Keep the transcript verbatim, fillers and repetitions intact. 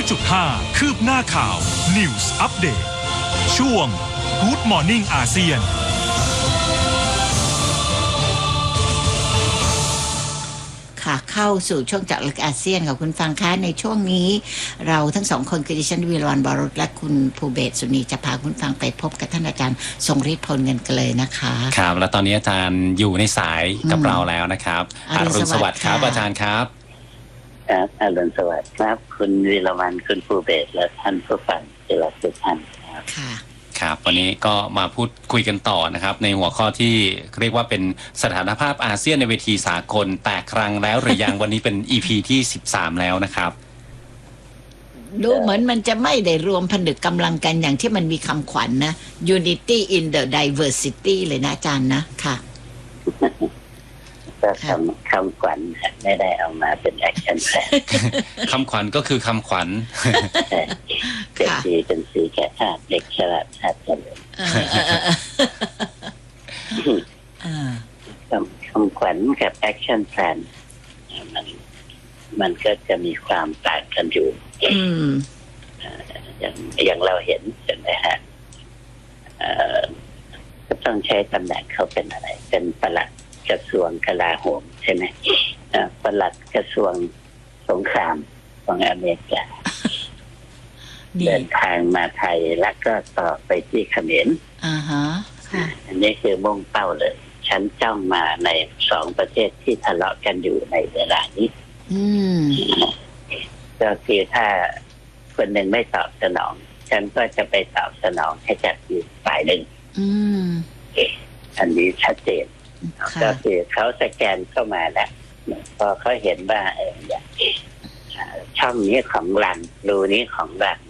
จุดห้า คืบหน้าข่าว News Update ช่วง Good Morning อาเซียนค่ะเข้าสู่ช่วงเจาะลึกอาเซียนค่ะคุณฟังคะในช่วงนี้เราทั้งสองคนคือดิฉันวีรวรรณ บรสและคุณภูเบศร สุนีจะพาคุณฟังไปพบกับท่านอาจารย์ทรงฤทธิ์พลเงินกันเลยนะคะครับแล้วตอนนี้อาจารย์อยู่ในสายกับเราแล้วนะครับอรุณสวัสดิ์ครับอาจารย์ครับครับอรุณสวัสดิ์ครับคุณวีรวรรณคุณภูเบศรและท่านผู้ฟังที่รักทุกท่านครับค่ะครับวันนี้ก็มาพูดคุยกันต่อนะครับในหัวข้อที่เรียกว่าเป็นสถานภาพอาเซียนในเวทีสากลแตกครั้งแล้วหรือยัง วันนี้เป็น อี พี ที่สิบสามแล้วนะครับดูเหมือนมันจะไม่ได้รวมผนึกกำลังกันอย่างที่มันมีคำขวัญ นะ Unity in the Diversity เลยนะอาจารย์นะค่ะก็คำคำขวัญไม่ได้เอามาเป็นแอคชั่นแพลนคำขวัญก็คือคำขวัญเด็กดีเป็นสีแก่ชาติเด็กฉลาดชาติเจริญคำคำขวัญกับแอคชั่นแพลนมันมันก็จะมีความต่างกันอยู่อย่างอย่างเราเห็นใช่ไหมฮะก็ต้องใช้ตำแหน่งเขาเป็นอะไรเป็นปลัดกระทรวงกลาโหมใช่ไหมปลัดกระทรวงสงครามของอเมริกาเดินทางมาไทยแล้วก็ต่อไปที่เขมรอ่าฮะอันนี้คือมุ่งเป้าเลยฉันจ้องมาในสองประเทศที่ทะเลาะกันอยู่ในเวลานี้ก็คือถ้าคนหนึ่งไม่ตอบสนองฉันก็จะไปตอบสนองให้จัดอีกฝ่ายหนึ่งอันนี้ชัดเจนก็คือเขาสแกนเข้ามาแล้วพอเขาเห็นว่าเออช่องนี้ของรันรูนี้ของรัน